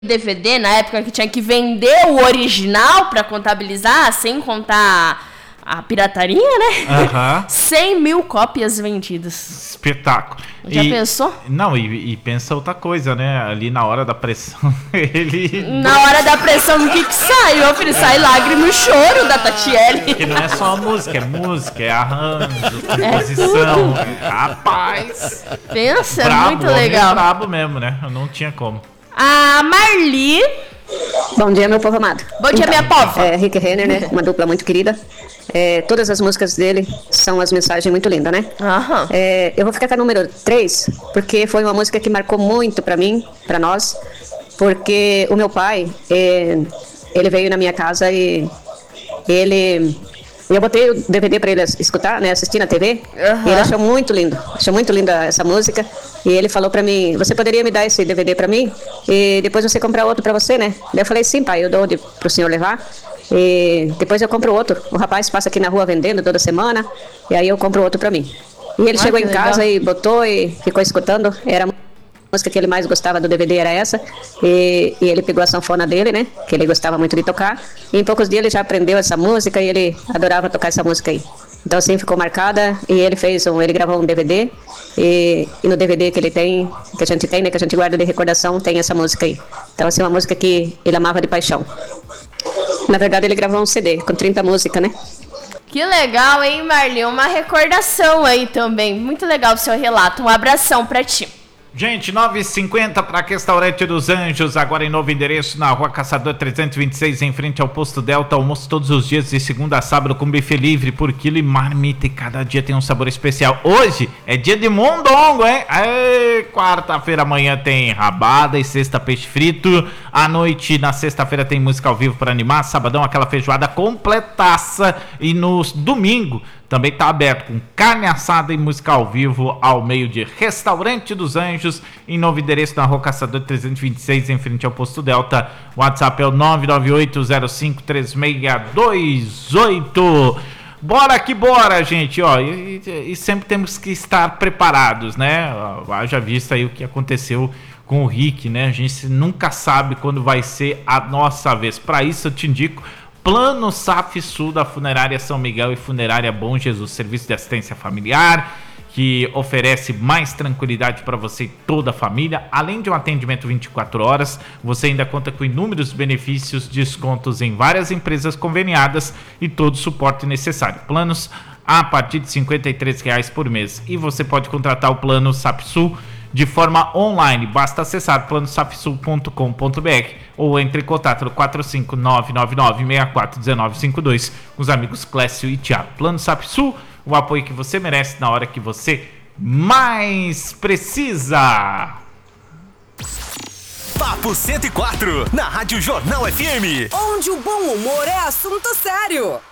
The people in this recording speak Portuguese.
DVD, na época que tinha que vender o original pra contabilizar, sem contar a pirataria, né? 100 mil cópias vendidas. Espetáculo. Já pensou? Não, e pensa outra coisa, né? Ali na hora da pressão, ele... Na hora da pressão, o que sai? Meu filho, sai lágrima e choro da Tatiele. Porque não é só música, é arranjo, composição. Rapaz! Pensa, brabo, muito legal. É brabo mesmo, né? Eu não tinha como. A Marli. Bom dia, meu povo amado. Bom dia, minha pova. Rick Renner, né? Uma dupla muito querida. Todas as músicas dele são as mensagens muito lindas, né? Eu vou ficar com a número 3, porque foi uma música que marcou muito pra mim, pra nós. Porque o meu pai, ele veio na minha casa e eu botei o DVD pra ele escutar, né, assistir na TV, e ele achou muito linda essa música, e ele falou pra mim, você poderia me dar esse DVD pra mim, e depois você comprar outro pra você, né? Daí eu falei, sim, pai, eu dou pro senhor levar, e depois eu compro outro. O rapaz passa aqui na rua vendendo toda semana, e aí eu compro outro pra mim. E ele chegou em casa e botou e ficou escutando, era a música que ele mais gostava do DVD era essa, e ele pegou a sanfona dele, né, que ele gostava muito de tocar, e em poucos dias ele já aprendeu essa música e ele adorava tocar essa música aí. Então assim ficou marcada, e ele gravou um DVD, e no DVD que ele tem, que a gente tem, né, que a gente guarda de recordação, tem essa música aí. Então assim, uma música que ele amava de paixão. Na verdade ele gravou um CD com 30 músicas, né. Que legal, hein, Marli? Uma recordação aí também, muito legal o seu relato, um abração pra ti. Gente, 9h50 para Restaurante dos Anjos, agora em novo endereço na Rua Caçador 326, em frente ao Posto Delta. Almoço todos os dias de segunda a sábado com buffet livre por quilo e marmita, e cada dia tem um sabor especial. Hoje é dia de mondongo, hein? Quarta-feira amanhã tem rabada e sexta peixe frito. À noite, na sexta-feira, tem música ao vivo para animar. Sabadão, aquela feijoada completaça. E no domingo também tá aberto com carne assada e música ao vivo ao meio-dia. Restaurante dos Anjos, em novo endereço na Rua Caçador 326, em frente ao Posto Delta. O WhatsApp é o 998053628. Bora que bora, gente, ó, e sempre temos que estar preparados, né? Já visto aí o que aconteceu com o Rick, né? A gente nunca sabe quando vai ser a nossa vez. Para isso eu te indico Plano SAFSUL da Funerária São Miguel e Funerária Bom Jesus, serviço de assistência familiar, que oferece mais tranquilidade para você e toda a família. Além de um atendimento 24 horas, você ainda conta com inúmeros benefícios, descontos em várias empresas conveniadas e todo o suporte necessário. Planos a partir de R$ 53,00 por mês. E você pode contratar o Plano SAFSUL de forma online, basta acessar planosafsul.com.br ou entre em contato no 45999641952 com os amigos Clécio e Thiago. Plano SAFSUL, o apoio que você merece na hora que você mais precisa. Papo 104, na Rádio Jornal FM, onde o bom humor é assunto sério.